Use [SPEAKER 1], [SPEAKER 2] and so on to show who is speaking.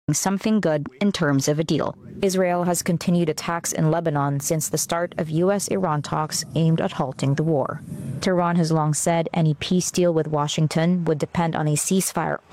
[SPEAKER 1] something good in terms of a deal. Israel has continued attacks in Lebanon since the start of U.S.-Iran talks aimed at halting the war. Tehran has long said any peace deal with Washington would depend on a ceasefire